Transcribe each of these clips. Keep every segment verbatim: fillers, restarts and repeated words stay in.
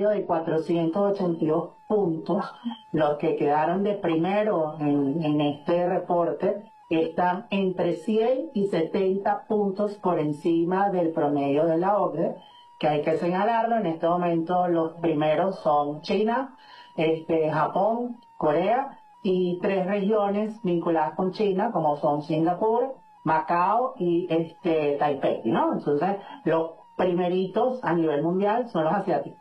promedio de cuatrocientos ochenta y dos puntos. Los que quedaron de primero en, en este reporte están entre cien y setenta puntos por encima del promedio de la O C D E, que hay que señalarlo. En este momento los primeros son China, este, Japón, Corea y tres regiones vinculadas con China, como son Singapur, Macao y este, Taipei, ¿no? Entonces, los primeritos a nivel mundial son los asiáticos.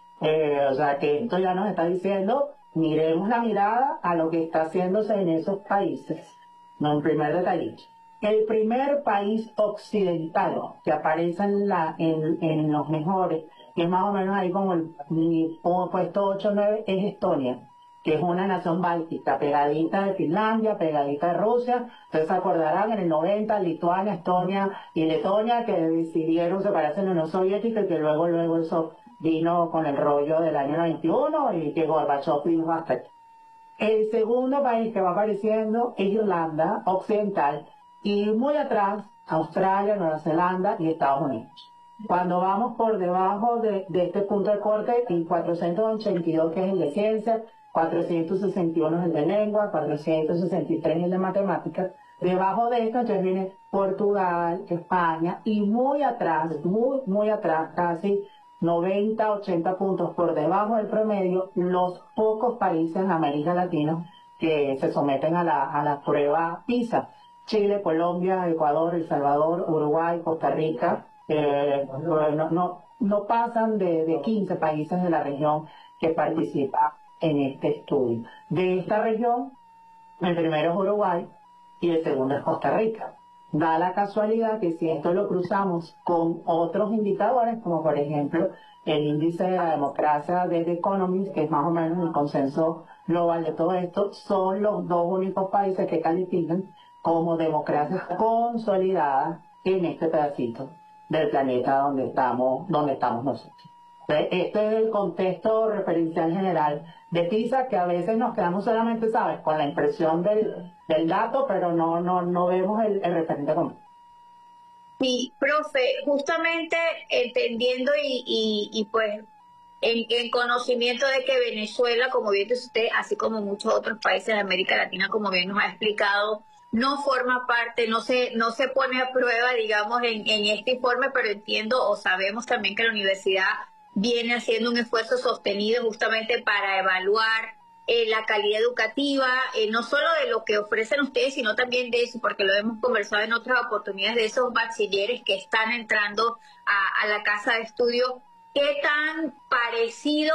Eh, o sea que esto ya nos está diciendo, miremos la mirada a lo que está haciéndose en esos países. No, un primer detallito. El primer país occidental que aparece en, la, en, en los mejores, que es más o menos ahí como el como puesto ocho o nueve, es Estonia, que es una nación báltica, pegadita de Finlandia, pegadita de Rusia. Ustedes se acordarán, en el noventa, Lituania, Estonia y Letonia, que decidieron separarse de la Unión Soviética, y que luego, luego eso vino con el rollo del año noventa y uno y que Gorbachev dijo hasta aquí. El segundo país que va apareciendo es Irlanda Occidental, y muy atrás Australia, Nueva Zelanda y Estados Unidos. Cuando vamos por debajo de, de este punto de corte, en cuatrocientos ochenta y dos, que es el de ciencia, cuatrocientos sesenta y uno es el de lengua, cuatrocientos sesenta y tres es el de matemáticas. Debajo de esto entonces viene Portugal, España, y muy atrás, muy, muy atrás, casi noventa, ochenta puntos por debajo del promedio, los pocos países en América Latina que se someten a la, a la prueba PISA. Chile, Colombia, Ecuador, El Salvador, Uruguay, Costa Rica, eh, no, no, no pasan de, de quince países de la región que participan en este estudio. De esta región, el primero es Uruguay y el segundo es Costa Rica. Da la casualidad que si esto lo cruzamos con otros indicadores, como por ejemplo el índice de la democracia de The Economist, que es más o menos el consenso global de todo esto, son los dos únicos países que califican como democracias consolidadas en este pedacito del planeta donde estamos, donde estamos nosotros. Entonces, este es el contexto referencial general de PISA, que a veces nos quedamos solamente, ¿sabes?, con la impresión del, del dato, pero no, no, no vemos el, el referente común. Sí, profe, justamente entendiendo y, y, y pues en, en conocimiento de que Venezuela, como bien dice usted, así como muchos otros países de América Latina, como bien nos ha explicado, no forma parte, no se, no se pone a prueba, digamos, en, en este informe, pero entiendo o sabemos también que la universidad viene haciendo un esfuerzo sostenido justamente para evaluar eh, la calidad educativa, eh, no solo de lo que ofrecen ustedes, sino también de eso, porque lo hemos conversado en otras oportunidades, de esos bachilleres que están entrando a, a la casa de estudio. ¿Qué tan parecido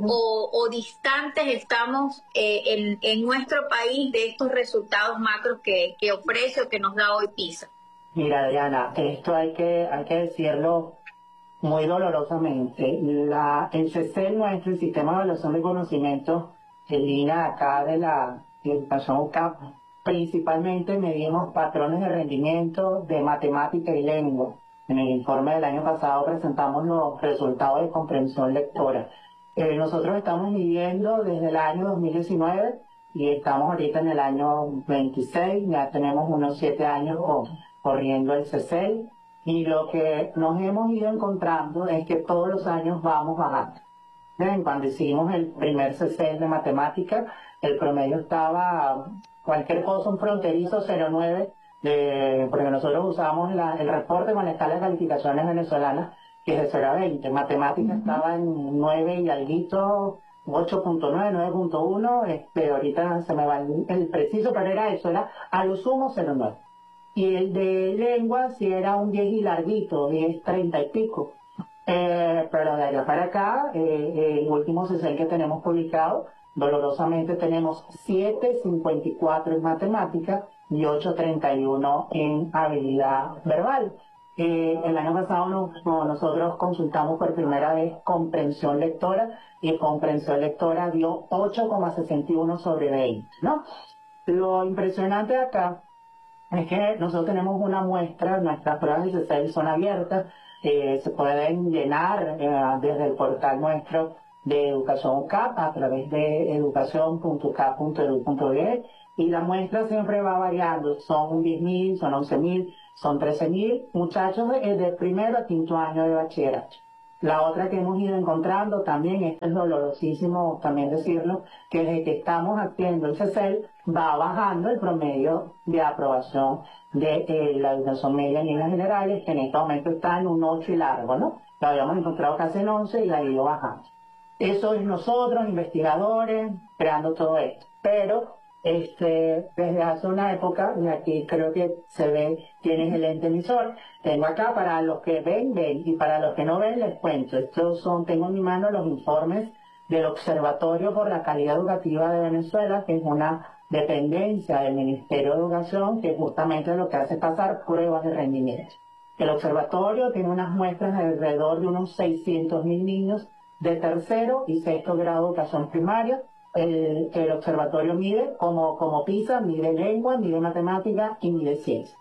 o, o distantes estamos eh, en, en nuestro país de estos resultados macros que, que ofrece o que nos da hoy PISA? Mira, Adriana, esto hay que, hay que decirlo muy dolorosamente. La, el C C nuestro, el Sistema de Evaluación de Conocimiento en línea acá de la educación U C A P, principalmente medimos patrones de rendimiento de matemática y lengua. En el informe del año pasado presentamos los resultados de comprensión lectora. Eh, nosotros estamos midiendo desde el año dos mil diecinueve y estamos ahorita en el año veintiséis, ya tenemos unos siete años con, corriendo el C C L, y lo que nos hemos ido encontrando es que todos los años vamos bajando. ¿Ven? Cuando hicimos el primer C C L de matemática, el promedio estaba cualquier cosa, un fronterizo cero punto nueve, de, porque nosotros usamos la, el reporte con la escala de calificaciones venezolanas, que es de cero a veinte. Matemática estaba en nueve y alguito, ocho punto nueve, nueve punto uno, este, ahorita se me va el, el preciso, pero era eso, era a lo sumo cero punto nueve. Y el de lengua sí era un diez y larguito, diez, treinta y pico. Eh, pero de allá para acá, eh, el último C C L que tenemos publicado, dolorosamente tenemos siete cincuenta y cuatro en matemática y ocho treinta y uno en habilidad verbal. Eh, el año pasado nos, nosotros consultamos por primera vez comprensión lectora, y comprensión lectora dio ocho coma sesenta y uno sobre veinte, ¿no? Lo impresionante de acá es que nosotros tenemos una muestra, nuestras pruebas de C C L son abiertas, eh, se pueden llenar eh, desde el portal nuestro de Educación U C A P a través de educación punto u c a p punto e d u punto b e, y la muestra siempre va variando, son diez mil, son once mil, son trece mil muchachos de, de primero a quinto año de bachillerato. La otra que hemos ido encontrando también, esto es dolorosísimo también decirlo, que desde que estamos haciendo el C E C E L va bajando el promedio de aprobación de eh, la educación media en líneas generales, que en este momento está en un ocho y largo, ¿no? Lo habíamos encontrado casi en once y ha ido bajando. Eso es nosotros, investigadores, creando todo esto. Pero este, desde hace una época, y aquí creo que se ve quién es el ente emisor, tengo acá para los que ven, ven, y para los que no ven, les cuento. Estos son, tengo en mi mano los informes del Observatorio por la Calidad Educativa de Venezuela, que es una dependencia del Ministerio de Educación, que justamente lo que hace es pasar pruebas de rendimiento. El observatorio tiene unas muestras de alrededor de unos seiscientos mil niños de tercero y sexto grado de educación primaria. El, el observatorio mide como, como PISA, mide lengua, mide matemática y mide ciencia.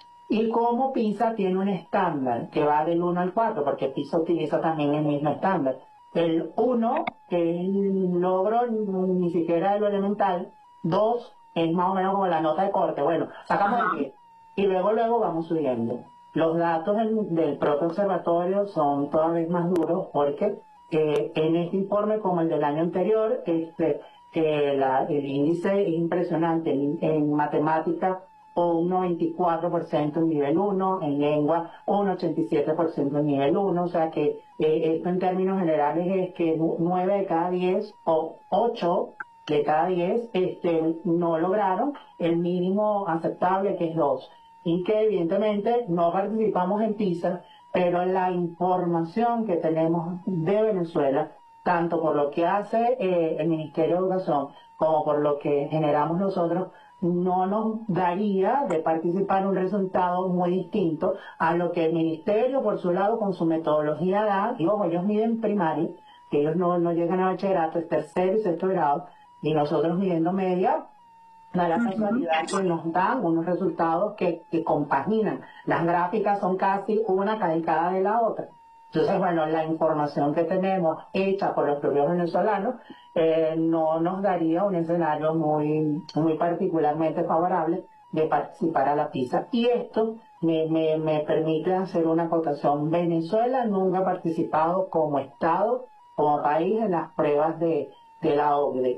Y como PISA tiene un estándar que va del uno al cuatro, porque PISA utiliza también el mismo estándar. El uno, que es el logro ni siquiera de lo elemental, dos es más o menos como la nota de corte, bueno, sacamos el diez. Y luego, luego vamos subiendo. Los datos del, del propio observatorio son todavía más duros porque eh, en este informe, como el del año anterior, este, eh, la, el índice es impresionante. En, en matemática, un noventa y cuatro por ciento en nivel uno, en lengua, un ochenta y siete por ciento en nivel uno, o sea que eh, esto en términos generales es que nueve de cada diez o ocho de cada diez este, no lograron el mínimo aceptable, que es dos. Y que evidentemente no participamos en PISA, pero la información que tenemos de Venezuela, tanto por lo que hace eh, el Ministerio de Educación como por lo que generamos nosotros, no nos daría de participar en un resultado muy distinto a lo que el Ministerio, por su lado, con su metodología da, y ojo, ellos miden primaria, que ellos no, no llegan a bachillerato, es tercero y sexto grado, y nosotros midiendo media, da la casualidad que nos dan unos resultados que, que compaginan. Las gráficas son casi una calcada de la otra. Entonces, bueno, la información que tenemos hecha por los propios venezolanos eh, no nos daría un escenario muy, muy particularmente favorable de participar a la PISA. Y esto me, me, me permite hacer una acotación. Venezuela nunca ha participado como Estado, como país, en las pruebas de, de la O C D E.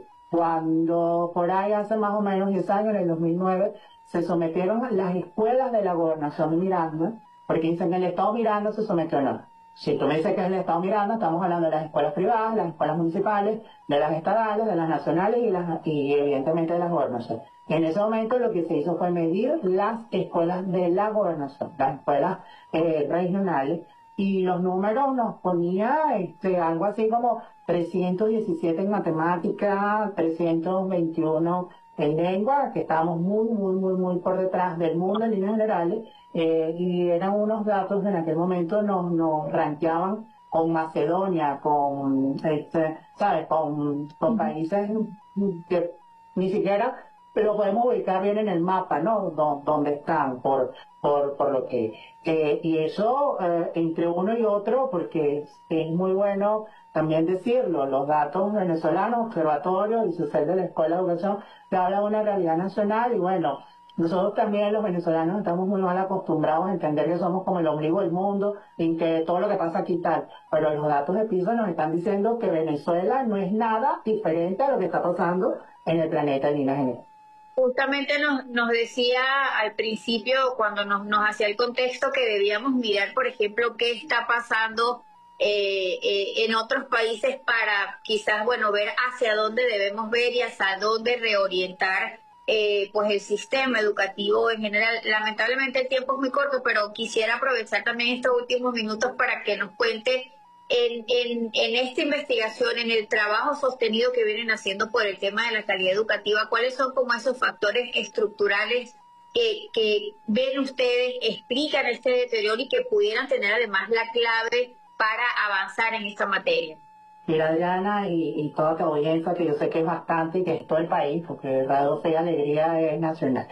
Cuando por ahí hace más o menos diez años, en el dos mil nueve, se sometieron las escuelas de la Gobernación de Miranda, porque dicen que el Estado Miranda se sometió, no. Si tú me dices que es el Estado Miranda, estamos hablando de las escuelas privadas, las escuelas municipales, de las estadales, de las nacionales y, las, y evidentemente de las gobernaciones. En ese momento lo que se hizo fue medir las escuelas de la gobernación, las escuelas eh, regionales, y los números nos ponía este, algo así como trescientos diecisiete en matemática, trescientos veintiuno en lengua, que estábamos muy, muy, muy, muy por detrás del mundo en líneas generales, eh, y eran unos datos que en aquel momento nos, nos rankeaban con Macedonia, con, este, ¿sabes? Con, con países que ni siquiera lo podemos ubicar bien en el mapa, ¿no? Do, donde están, por, por, por lo que... Eh, y eso, eh, entre uno y otro, porque es, es muy bueno también decirlo, los datos venezolanos, observatorios y su C E L de la Escuela de Educación, te hablan de una realidad nacional y bueno, nosotros también los venezolanos estamos muy mal acostumbrados a entender que somos como el ombligo del mundo, en que todo lo que pasa aquí tal, pero los datos de PISA nos están diciendo que Venezuela no es nada diferente a lo que está pasando en el planeta en líneas generales. Justamente nos, nos decía al principio, cuando nos, nos hacía el contexto, que debíamos mirar, por ejemplo, qué está pasando eh, eh, en otros países para quizás, bueno, ver hacia dónde debemos ver y hacia dónde reorientar eh, pues el sistema educativo en general. Lamentablemente el tiempo es muy corto, pero quisiera aprovechar también estos últimos minutos para que nos cuente En, en, en esta investigación, en el trabajo sostenido que vienen haciendo por el tema de la calidad educativa, ¿cuáles son como esos factores estructurales que, que ven ustedes, explican este deterioro y que pudieran tener además la clave para avanzar en esta materia? Mira, Adriana, y, y toda tu audiencia, que yo sé que es bastante y que es todo el país, porque Radio Fe y Alegría es nacional.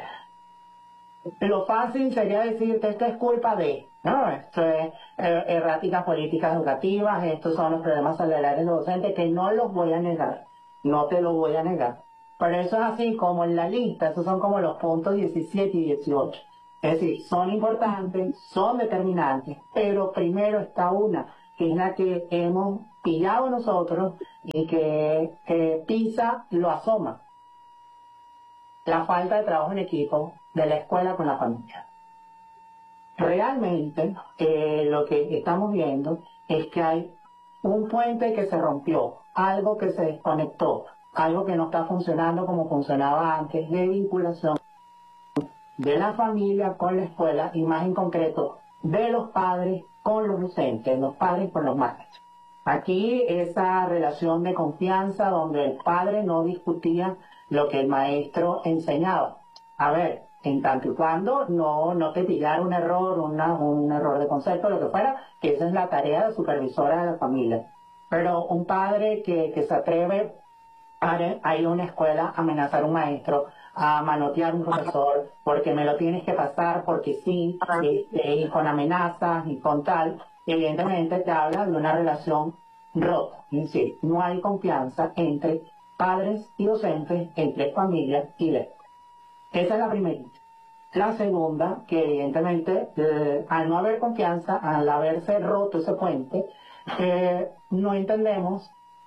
Lo fácil sería decir que esto es culpa de, ¿no? Esto es eh, erráticas políticas educativas, estos son los problemas salariales de los docentes, que no los voy a negar, no te lo voy a negar. Pero eso es así como en la lista, esos son como los puntos diecisiete y dieciocho. Es decir, son importantes, son determinantes, pero primero está una, que es la que hemos pillado nosotros y que eh, PISA lo asoma. La falta de trabajo en equipo de la escuela con la familia. Realmente eh, lo que estamos viendo es que hay un puente que se rompió, algo que se desconectó, algo que no está funcionando como funcionaba antes, de vinculación de la familia con la escuela y más en concreto de los padres con los docentes, los padres con los maestros. Aquí esa relación de confianza donde el padre no discutía lo que el maestro enseñaba. A ver, en tanto y cuando no, no te pillara un error, una, un error de concepto, lo que fuera, que esa es la tarea de supervisora de la familia. Pero un padre que, que se atreve a, a ir a una escuela a amenazar a un maestro, a manotear a un profesor, porque me lo tienes que pasar, porque sí, este, y con amenazas y con tal, evidentemente te habla de una relación rota. Es decir, no hay confianza entre padres y docentes, entre familias y la escuela. Esa es la primera. La segunda, que evidentemente, eh, al no haber confianza, al haberse roto ese puente, eh, no entendemos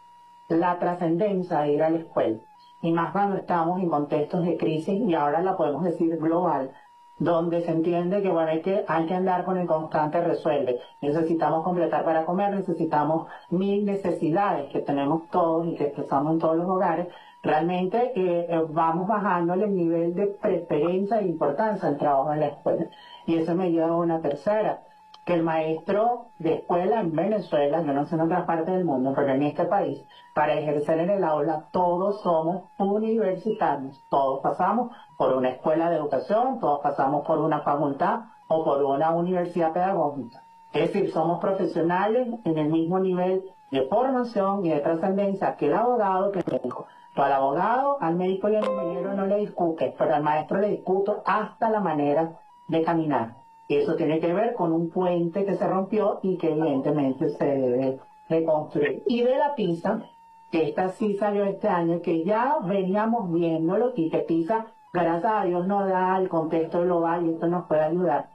la trascendencia de ir a la escuela. Y más cuando estamos en contextos de crisis, y ahora la podemos decir global, donde se entiende que, bueno, hay que, hay que andar con el constante resuelve. Necesitamos completar para comer, necesitamos mil necesidades que tenemos todos y que expresamos en todos los hogares. Realmente eh, vamos bajando el nivel de preferencia e importancia del trabajo en la escuela. Y eso me lleva a una tercera, que el maestro de escuela en Venezuela, yo no sé en otras partes del mundo, pero en este país, para ejercer en el aula, todos somos universitarios, todos pasamos por una escuela de educación, todos pasamos por una facultad o por una universidad pedagógica. Es decir, somos profesionales en el mismo nivel de formación y de trascendencia que el abogado, que el médico. Pero al abogado, al médico y al ingeniero no le discute, pero al maestro le discuto hasta la manera de caminar. Y eso tiene que ver con un puente que se rompió y que evidentemente se debe reconstruir. Y de la PISA, que esta sí salió este año, que ya veníamos viéndolo y que PISA, gracias a Dios, nos da el contexto global y esto nos puede ayudar.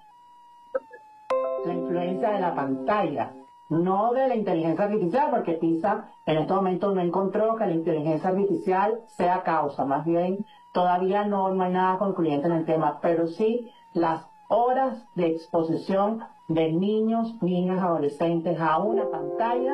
La influencia de la pantalla, no de la inteligencia artificial, porque PISA en este momento no encontró que la inteligencia artificial sea causa, más bien todavía no, no hay nada concluyente en el tema, pero sí las horas de exposición de niños, niñas, adolescentes a una pantalla,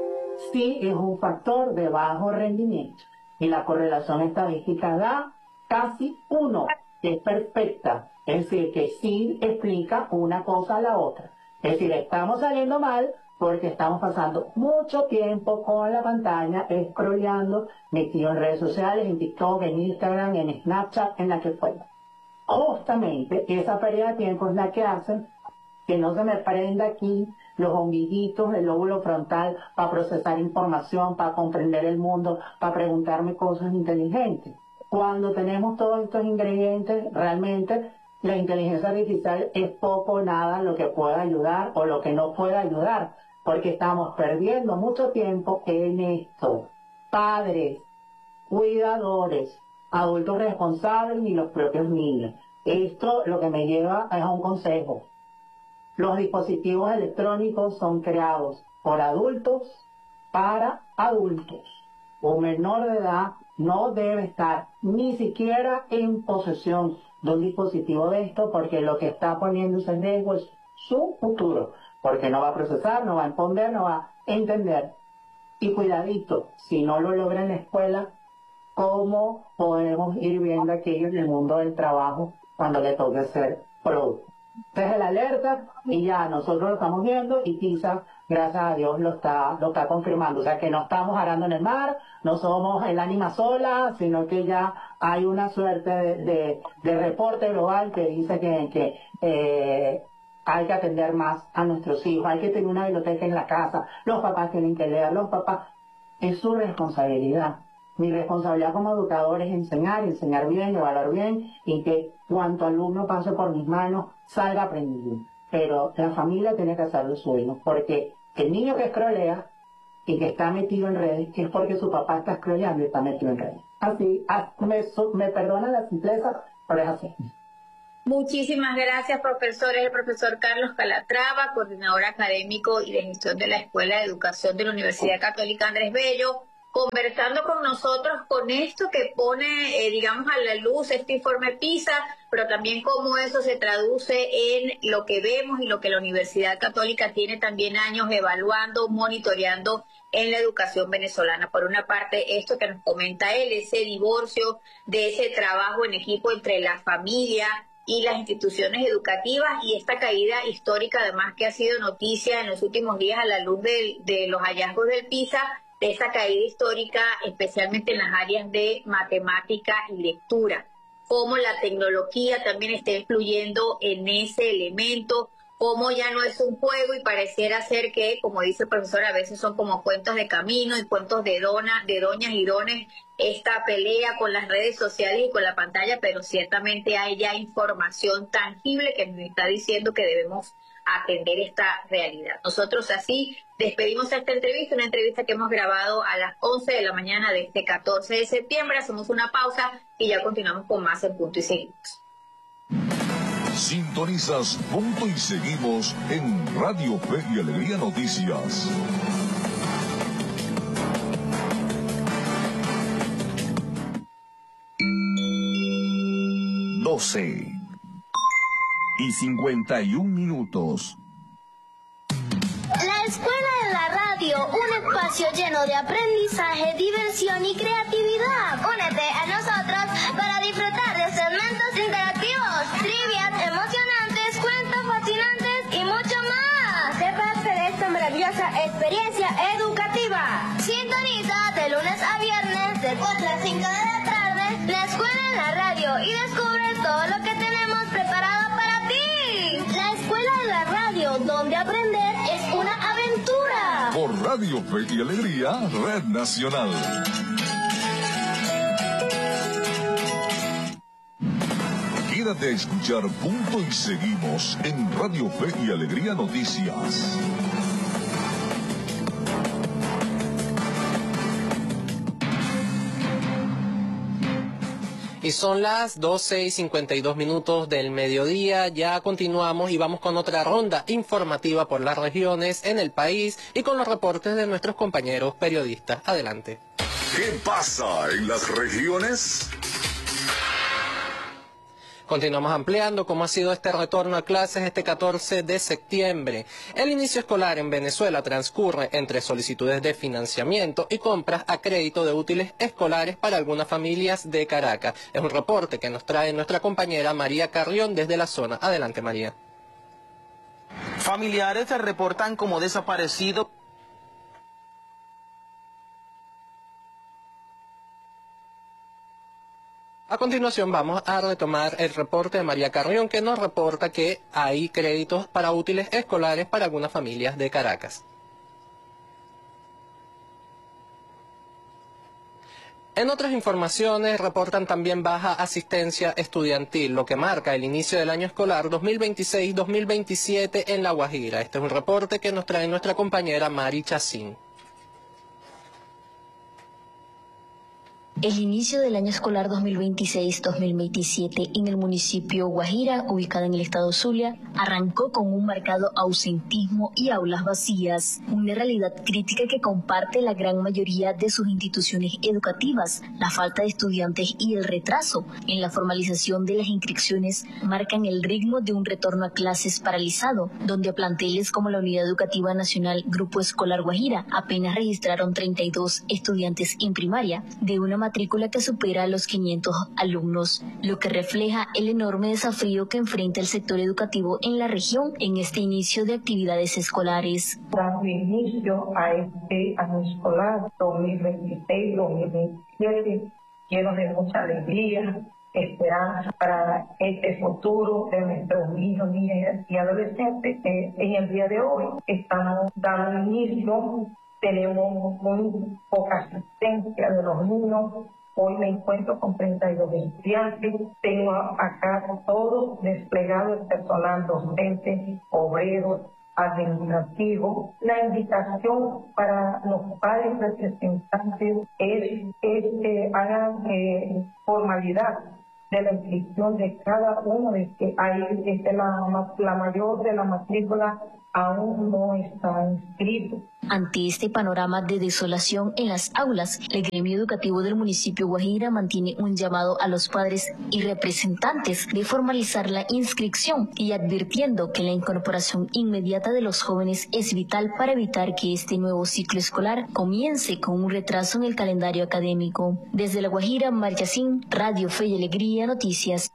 sí es un factor de bajo rendimiento. Y la correlación estadística da casi uno, que es perfecta. Es decir, que sí explica una cosa a la otra. Es decir, estamos saliendo mal porque estamos pasando mucho tiempo con la pantalla, scrolleando, metido en redes sociales, en TikTok, en Instagram, en Snapchat, en la que fuera. Justamente esa pérdida de tiempo es la que hace que no se me prenda aquí los honguitos del lóbulo frontal para procesar información, para comprender el mundo, para preguntarme cosas inteligentes. Cuando tenemos todos estos ingredientes, realmente la inteligencia artificial es poco o nada lo que pueda ayudar o lo que no puede ayudar, porque estamos perdiendo mucho tiempo en esto. Padres, cuidadores, adultos responsables y los propios niños. Esto lo que me lleva es a un consejo. Los dispositivos electrónicos son creados por adultos para adultos. Un menor de edad no debe estar ni siquiera en posesión de un dispositivo de esto, porque lo que está poniéndose en riesgo es su futuro, porque no va a procesar, no va a entender, no va a entender. Y cuidadito, si no lo logra en la escuela, ¿cómo podemos ir viendo aquello en el mundo del trabajo cuando le toque ser producto? Entonces el alerta y ya nosotros lo estamos viendo y quizás, gracias a Dios, lo está, lo está confirmando. O sea que no estamos arando en el mar, no somos el ánima sola, sino que ya hay una suerte de, de, de reporte global que dice que, que eh, hay que atender más a nuestros hijos, hay que tener una biblioteca en la casa, los papás tienen que leer, los papás, es su responsabilidad. Mi responsabilidad como educador es enseñar, enseñar bien, evaluar bien y que cuanto alumno pase por mis manos salga aprendido. Pero la familia tiene que hacer lo suyo, porque el niño que escrolea y que está metido en redes es porque su papá está escroleando y está metido en redes. Así, me, me perdonan la simpleza, pero es así. Muchísimas gracias, profesores. El profesor Carlos Calatrava, coordinador académico y de gestión de la Escuela de Educación de la Universidad Católica Andrés Bello, conversando con nosotros con esto que pone, eh, digamos, a la luz este informe PISA, pero también cómo eso se traduce en lo que vemos y lo que la Universidad Católica tiene también años evaluando, monitoreando en la educación venezolana. Por una parte, esto que nos comenta él, ese divorcio de ese trabajo en equipo entre la familia y las instituciones educativas, y esta caída histórica además que ha sido noticia en los últimos días a la luz de, de los hallazgos del PISA, de esa caída histórica especialmente en las áreas de matemática y lectura, cómo la tecnología también está influyendo en ese elemento, cómo ya no es un juego y pareciera ser que, como dice el profesor, a veces son como cuentos de camino y cuentos de dona, de doñas y dones, esta pelea con las redes sociales y con la pantalla, pero ciertamente hay ya información tangible que nos está diciendo que debemos atender esta realidad. Nosotros así despedimos esta entrevista, una entrevista que hemos grabado a las once de la mañana de este catorce de septiembre. Hacemos una pausa y ya continuamos con más en Punto y Seguimos. Sintonizas Punto y Seguimos en Radio Fe y Alegría Noticias. doce y cincuenta y un minutos. La Escuela de la Radio, un espacio lleno de aprendizaje, diversión y creatividad. Únete a nosotros para disfrutar de segmentos interactivos, trivias emocionantes, cuentos fascinantes y mucho más. Sé parte de esta maravillosa experiencia educativa. Sintoniza de lunes a viernes de cuatro a cinco de la tarde la Escuela de la Radio y descubre todo lo que tenemos preparado para ti. La Escuela de la Radio, donde aprender es una aventura. Por Radio Fe y Alegría, Red Nacional. Quédate a escuchar Punto y Seguimos en Radio Fe y Alegría Noticias. Y son las doce y cincuenta y dos minutos del mediodía. Ya continuamos y vamos con otra ronda informativa por las regiones en el país y con los reportes de nuestros compañeros periodistas. Adelante. ¿Qué pasa en las regiones? Continuamos ampliando cómo ha sido este retorno a clases este catorce de septiembre. El inicio escolar en Venezuela transcurre entre solicitudes de financiamiento y compras a crédito de útiles escolares para algunas familias de Caracas. Es un reporte que nos trae nuestra compañera María Carrión desde la zona. Adelante, María. Familiares se reportan como desaparecidos. A continuación vamos a retomar el reporte de María Carrión, que nos reporta que hay créditos para útiles escolares para algunas familias de Caracas. En otras informaciones reportan también baja asistencia estudiantil, lo que marca el inicio del año escolar dos mil veintiséis dos mil veintisiete en La Guajira. Este es un reporte que nos trae nuestra compañera Mari Chacín. El inicio del año escolar dos mil veintiséis dos mil veintisiete en el municipio Guajira, ubicado en el estado Zulia, arrancó con un marcado ausentismo y aulas vacías, una realidad crítica que comparte la gran mayoría de sus instituciones educativas. La falta de estudiantes y el retraso en la formalización de las inscripciones marcan el ritmo de un retorno a clases paralizado, donde planteles como la Unidad Educativa Nacional Grupo Escolar Guajira apenas registraron treinta y dos estudiantes en primaria, de una matrícula que supera a los quinientos alumnos, lo que refleja el enorme desafío que enfrenta el sector educativo en la región en este inicio de actividades escolares. Dando inicio a este año escolar dos mil veintiséis dos mil veintisiete, lleno de mucha alegría, esperanza para este futuro de nuestros niños, niñas y adolescentes. Eh, en el día de hoy estamos dando inicio. Tenemos muy poca asistencia de los niños. Hoy me encuentro con treinta y dos estudiantes. Tengo acá todo desplegado el personal docente, obreros, administrativo. La invitación para los padres representantes es, es que hagan eh, formalidad de la inscripción de cada uno, es que hay este, la, la mayor de la matrícula aún no está inscrito. Ante este panorama de desolación en las aulas, el gremio educativo del municipio Guajira mantiene un llamado a los padres y representantes de formalizar la inscripción y advirtiendo que la incorporación inmediata de los jóvenes es vital para evitar que este nuevo ciclo escolar comience con un retraso en el calendario académico. Desde La Guajira, Marchacín, Radio Fe y Alegría Noticias.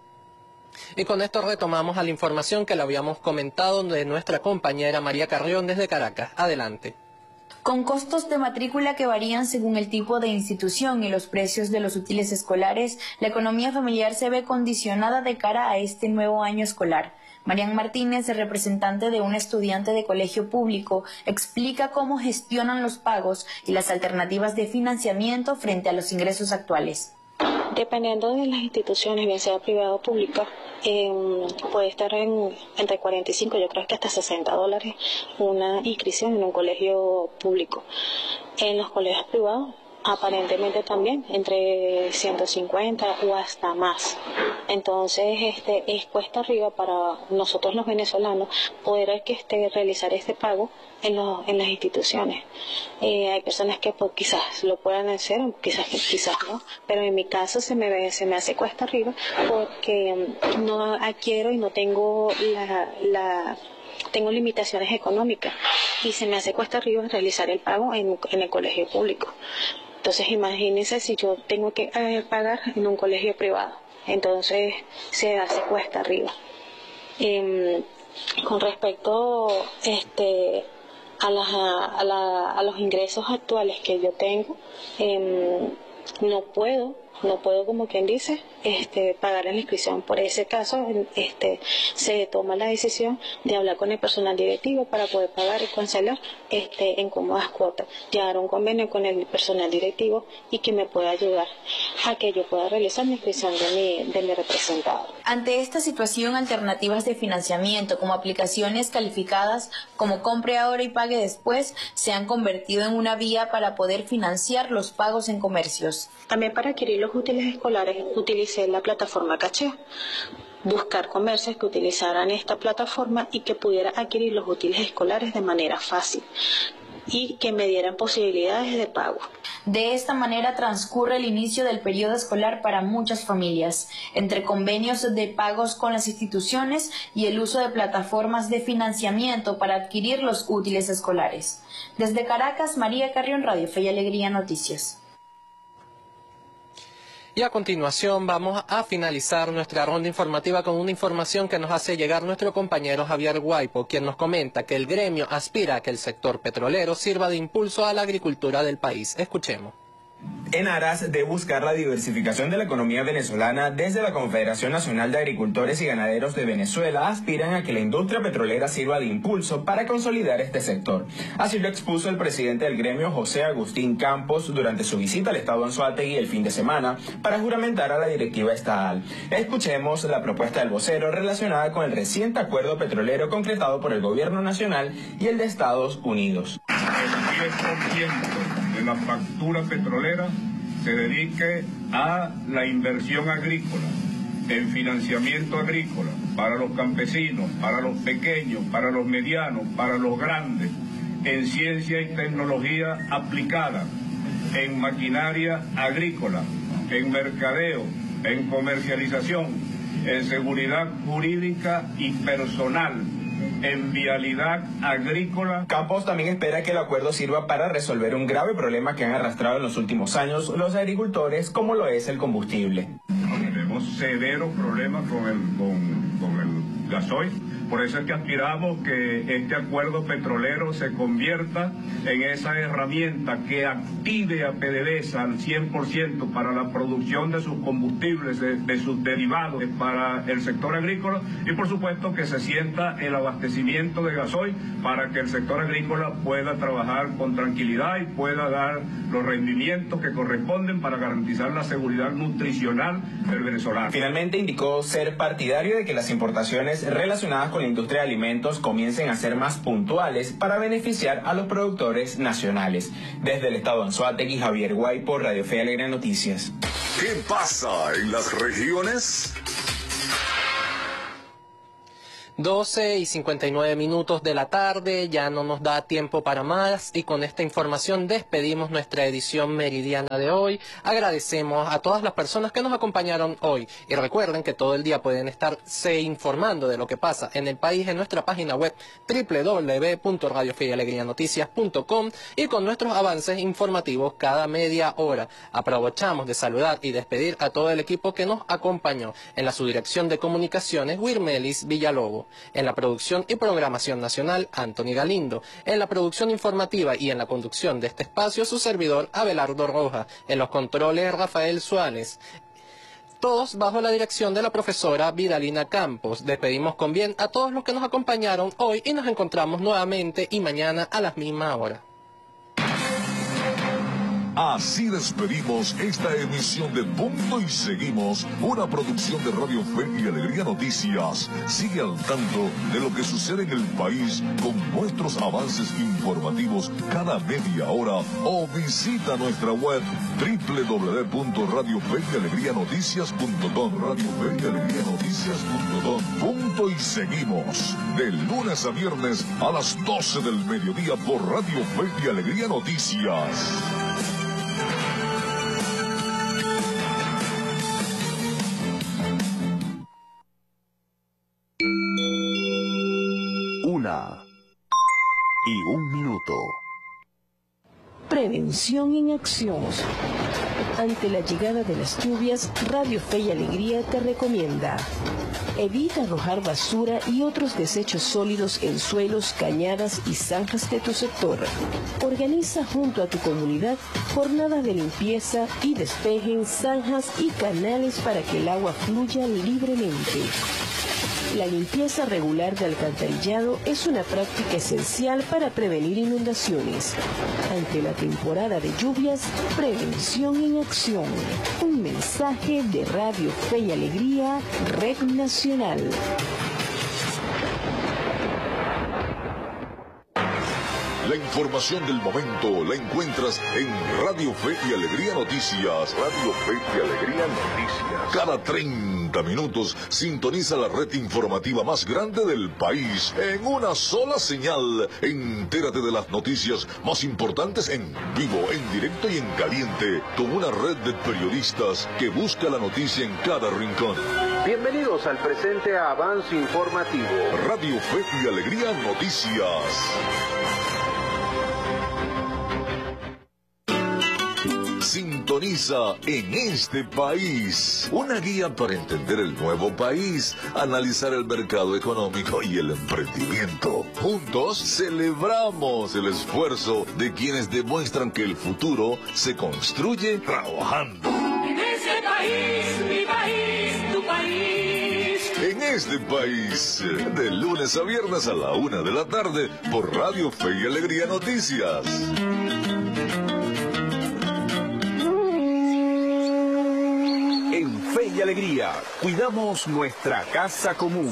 Y con esto retomamos a la información que le habíamos comentado de nuestra compañera María Carrión desde Caracas. Adelante. Con costos de matrícula que varían según el tipo de institución y los precios de los útiles escolares, la economía familiar se ve condicionada de cara a este nuevo año escolar. Marian Martínez, representante de un estudiante de colegio público, explica cómo gestionan los pagos y las alternativas de financiamiento frente a los ingresos actuales. Dependiendo de las instituciones, bien sea privada o pública, eh, puede estar en, entre cuarenta y cinco, yo creo que hasta sesenta dólares una inscripción en un colegio público. En los colegios privados, aparentemente también entre ciento cincuenta o hasta más. Entonces este es cuesta arriba para nosotros los venezolanos poder que este, realizar este pago en, los, en las instituciones. Eh, hay personas que pues, quizás lo puedan hacer, quizás quizás no, pero en mi caso se me ve, se me hace cuesta arriba porque no adquiero y no tengo la, la tengo limitaciones económicas y se me hace cuesta arriba realizar el pago en, en el colegio público. Entonces imagínense si yo tengo que eh, pagar en un colegio privado, entonces se hace cuesta arriba. Eh, con respecto este, a, las, a, la, a los ingresos actuales que yo tengo, eh, no puedo, no puedo como quien dice, este, pagar la inscripción. Por ese caso, este, se toma la decisión de hablar con el personal directivo para poder pagar y cancelar este, en cómodas cuotas. Llegar a un convenio con el personal directivo y que me pueda ayudar a que yo pueda realizar mi inscripción de mi, de mi representado. Ante esta situación, alternativas de financiamiento como aplicaciones calificadas como Compre Ahora y Pague Después se han convertido en una vía para poder financiar los pagos en comercios. También para adquirir los útiles escolares utilicé la plataforma Caché. Buscar comercios que utilizaran esta plataforma y que pudieran adquirir los útiles escolares de manera fácil y que me dieran posibilidades de pago. De esta manera transcurre el inicio del periodo escolar para muchas familias, entre convenios de pagos con las instituciones y el uso de plataformas de financiamiento para adquirir los útiles escolares. Desde Caracas, María Carrión, Radio Fe y Alegría Noticias. Y a continuación vamos a finalizar nuestra ronda informativa con una información que nos hace llegar nuestro compañero Javier Guaipo, quien nos comenta que el gremio aspira a que el sector petrolero sirva de impulso a la agricultura del país. Escuchemos. En aras de buscar la diversificación de la economía venezolana, desde la Confederación Nacional de Agricultores y Ganaderos de Venezuela aspiran a que la industria petrolera sirva de impulso para consolidar este sector. Así lo expuso el presidente del gremio, José Agustín Campos, durante su visita al estado Anzoátegui el fin de semana para juramentar a la directiva estatal. Escuchemos la propuesta del vocero relacionada con el reciente acuerdo petrolero concretado por el gobierno nacional y el de Estados Unidos. El diez por ciento de la factura petrolera se dedique a la inversión agrícola, el financiamiento agrícola, para los campesinos, para los pequeños, para los medianos, para los grandes, en ciencia y tecnología aplicada, en maquinaria agrícola, en mercadeo, en comercialización, en seguridad jurídica y personal, en vialidad agrícola. Campos también espera que el acuerdo sirva para resolver un grave problema que han arrastrado en los últimos años los agricultores, como lo es el combustible. Tenemos severos problemas con el, con, con el gasoil. Por eso es que aspiramos que este acuerdo petrolero se convierta en esa herramienta que active a PDVSA al cien por ciento para la producción de sus combustibles, de, de sus derivados para el sector agrícola, y por supuesto que se sienta el abastecimiento de gasoil para que el sector agrícola pueda trabajar con tranquilidad y pueda dar los rendimientos que corresponden para garantizar la seguridad nutricional del venezolano. Finalmente indicó ser partidario de que las importaciones relacionadas con la industria de alimentos comiencen a ser más puntuales para beneficiar a los productores nacionales. Desde el estado de Anzoátegui, Javier Guaipo, Radio Fe y Alegría Noticias. ¿Qué pasa en las regiones? doce y cincuenta y nueve minutos de la tarde, ya no nos da tiempo para más y con esta información despedimos nuestra edición meridiana de hoy. Agradecemos a todas las personas que nos acompañaron hoy y recuerden que todo el día pueden estarse informando de lo que pasa en el país en nuestra página web doble u doble u doble u punto radio fe y alegría noticias punto com y con nuestros avances informativos cada media hora. Aprovechamos de saludar y despedir a todo el equipo que nos acompañó en la subdirección de comunicaciones, Wirmelis Villalobos. En la producción y programación nacional, Anthony Galindo. En la producción informativa y en la conducción de este espacio, su servidor, Abelardo Rojas. En los controles, Rafael Suárez. Todos bajo la dirección de la profesora Vidalina Campos. Despedimos con bien a todos los que nos acompañaron hoy y nos encontramos nuevamente y mañana a la misma hora. Así despedimos esta emisión de Punto y Seguimos, una producción de Radio Fe y Alegría Noticias. Sigue al tanto de lo que sucede en el país con nuestros avances informativos cada media hora o visita nuestra web doble u doble u doble u punto radio fe y alegría noticias punto com. Radio Fe y Alegría Noticias punto com. Punto y Seguimos, de lunes a viernes a las doce del mediodía por Radio Fe y Alegría Noticias. Una y un minuto. Prevención en acción. Ante la llegada de las lluvias, Radio Fe y Alegría te recomienda: evita arrojar basura y otros desechos sólidos en suelos, cañadas y zanjas de tu sector. Organiza junto a tu comunidad jornadas de limpieza y despejen zanjas y canales para que el agua fluya libremente. La limpieza regular de alcantarillado es una práctica esencial para prevenir inundaciones. Ante la temporada de lluvias, prevención en acción. Un mensaje de Radio Fe y Alegría, Red Nacional. La información del momento la encuentras en Radio Fe y Alegría Noticias. Radio Fe y Alegría Noticias. Cada treinta minutos sintoniza la red informativa más grande del país en una sola señal. Entérate de las noticias más importantes en vivo, en directo y en caliente, con una red de periodistas que busca la noticia en cada rincón. Bienvenidos al presente avance informativo. Radio Fe y Alegría Noticias. Sintoniza En Este País, una guía para entender el nuevo país, analizar el mercado económico y el emprendimiento. Juntos celebramos el esfuerzo de quienes demuestran que el futuro se construye trabajando. En este país, mi país, tu país. En Este País, de lunes a viernes a la una de la tarde por Radio Fe y Alegría Noticias. Fe y Alegría, cuidamos nuestra casa común.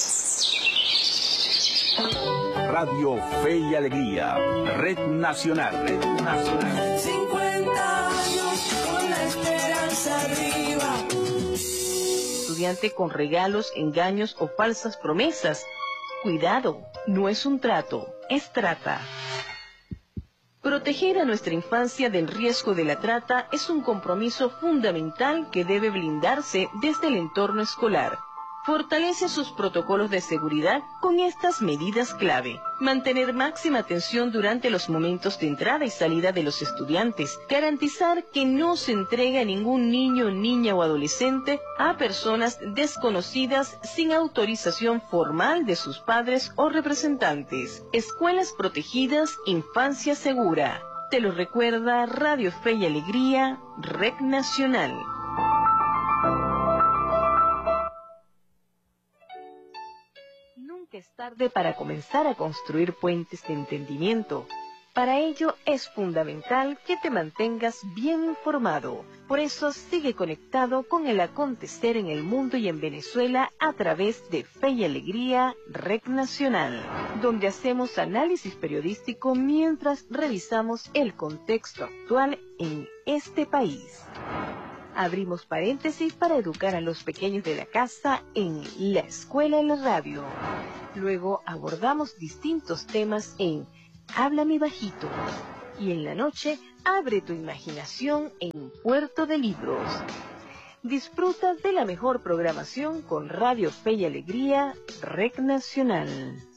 Radio Fe y Alegría, Red Nacional. Red Nacional. cincuenta años con la esperanza arriba. Estudiante con regalos, engaños o falsas promesas. Cuidado, no es un trato, es trata. Proteger a nuestra infancia del riesgo de la trata es un compromiso fundamental que debe blindarse desde el entorno escolar. Fortalece sus protocolos de seguridad con estas medidas clave. Mantener máxima atención durante los momentos de entrada y salida de los estudiantes. Garantizar que no se entregue a ningún niño, niña o adolescente a personas desconocidas sin autorización formal de sus padres o representantes. Escuelas protegidas, infancia segura. Te lo recuerda Radio Fe y Alegría, Red Nacional. Es tarde para comenzar a construir puentes de entendimiento. Para ello es fundamental que te mantengas bien informado. Por eso sigue conectado con el acontecer en el mundo y en Venezuela a través de Fe y Alegría, Red Nacional, donde hacemos análisis periodístico mientras revisamos el contexto actual en este país. Abrimos paréntesis para educar a los pequeños de la casa en La Escuela en la Radio. Luego abordamos distintos temas en Háblame Bajito. Y en la noche, abre tu imaginación en Puerto de Libros. Disfruta de la mejor programación con Radio Fe y Alegría, Rec Nacional.